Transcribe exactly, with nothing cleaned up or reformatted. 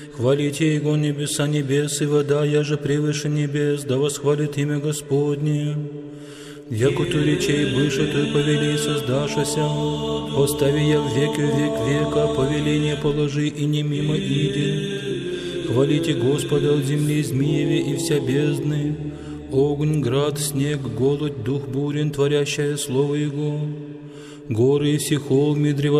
Хвалите Его небеса небес, и вода, я же превыше небес, да восхвалит имя Господне. Якуту речей быше той повели создашася, остави я в веки век века, повеление положи и не мимо иди. Хвалите Господа от земли змееви и вся бездны, огонь, град, снег, голодь, дух бурен, творящее слово Его. Горы и все холмы, древа